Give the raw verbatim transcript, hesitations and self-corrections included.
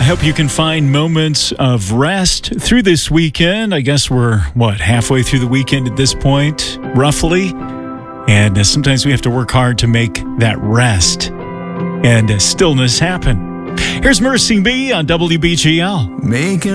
hope you can find moments of rest through this weekend. I guess we're, what, halfway through the weekend at this point, roughly? And uh, sometimes we have to work hard to make that rest and uh, stillness happen. Here's Mercy Me on W B G L. Making